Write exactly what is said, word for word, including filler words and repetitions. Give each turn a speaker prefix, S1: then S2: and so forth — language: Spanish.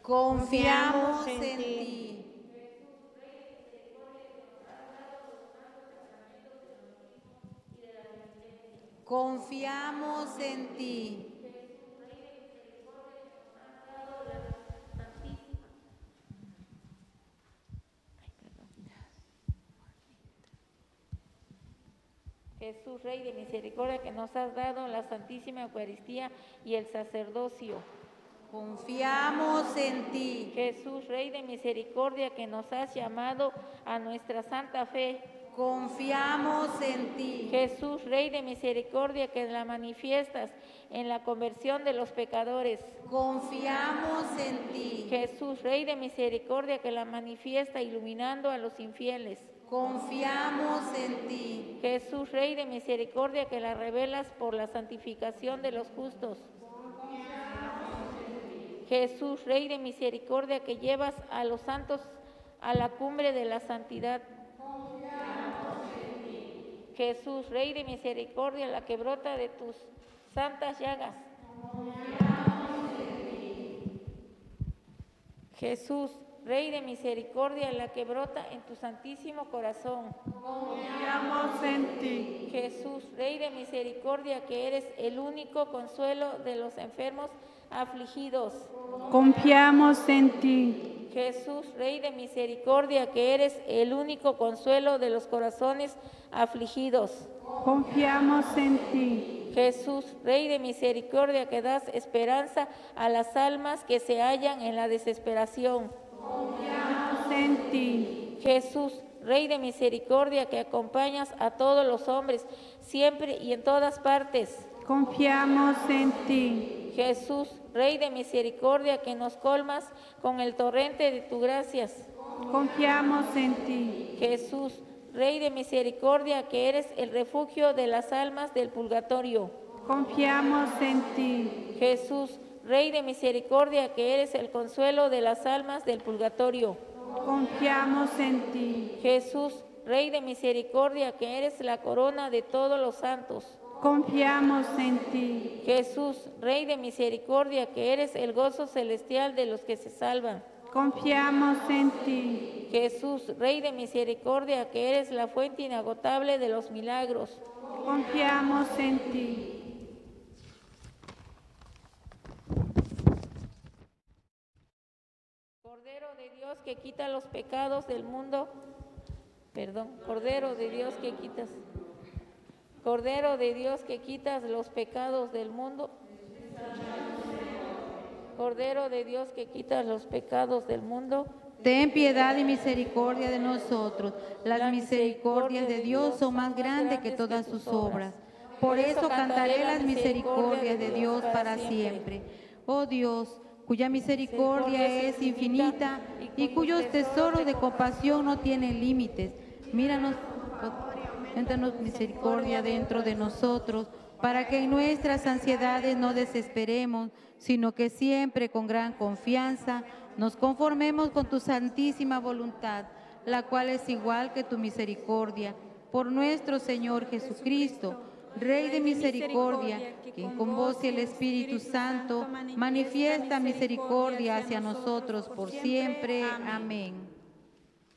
S1: Confiamos en ti. Confiamos en ti.
S2: Jesús, Rey de misericordia, que nos has dado la Santísima Eucaristía y el sacerdocio.
S1: Confiamos en ti.
S2: Jesús, Rey de misericordia, que nos has llamado a nuestra santa fe.
S1: Confiamos en ti.
S2: Jesús, Rey de misericordia, que la manifiestas en la conversión de los pecadores.
S1: Confiamos en ti.
S2: Jesús, Rey de misericordia, que la manifiesta iluminando a los infieles.
S1: Confiamos en ti.
S2: Jesús, Rey de misericordia, que la revelas por la santificación de los justos. Jesús, Rey de misericordia, que llevas a los santos a la cumbre de la santidad. Jesús, Rey de misericordia, la que brota de tus santas llagas. Jesús, Rey de misericordia, la que brota en tu santísimo corazón.
S3: Confiamos en ti.
S2: Jesús, Rey de misericordia, que eres el único consuelo de los enfermos afligidos.
S3: Confiamos en ti.
S2: Jesús, Rey de misericordia, que eres el único consuelo de los corazones afligidos.
S3: Confiamos en ti.
S2: Jesús, Rey de misericordia, que das esperanza a las almas que se hallan en la desesperación.
S3: Confiamos en ti.
S2: Jesús, Rey de misericordia, que acompañas a todos los hombres, siempre y en todas partes.
S3: Confiamos en ti.
S2: Jesús, Rey de misericordia, que nos colmas con el torrente de tus gracias.
S3: Confiamos en ti.
S2: Jesús, Rey de misericordia, que eres el refugio de las almas del purgatorio.
S3: Confiamos en ti.
S2: Jesús, Rey de misericordia, que eres el consuelo de las almas del purgatorio.
S3: Confiamos en ti.
S2: Jesús, Rey de misericordia, que eres la corona de todos los santos.
S3: Confiamos en ti.
S2: Jesús, Rey de misericordia, que eres el gozo celestial de los que se salvan.
S3: Confiamos en ti.
S2: Jesús, Rey de misericordia, que eres la fuente inagotable de los milagros.
S3: Confiamos en ti.
S2: Cordero de Dios, que quita los pecados del mundo. Perdón, Cordero de Dios, que quitas. Cordero de Dios, que quitas los pecados del mundo. Cordero de Dios, que quitas los pecados del mundo.
S1: Ten piedad y misericordia de nosotros. Las misericordias de Dios son más grandes que todas sus obras. Por eso cantaré las misericordias de Dios para siempre. Oh Dios, cuya misericordia es infinita y cuyos tesoros de compasión no tienen límites. Míranos, cuéntanos misericordia dentro de nosotros, para que en nuestras ansiedades no desesperemos, sino que siempre con gran confianza nos conformemos con tu santísima voluntad, la cual es igual que tu misericordia. Por nuestro Señor Jesucristo, Rey de misericordia, quien con vos y el Espíritu Santo manifiesta misericordia hacia nosotros por siempre. Amén.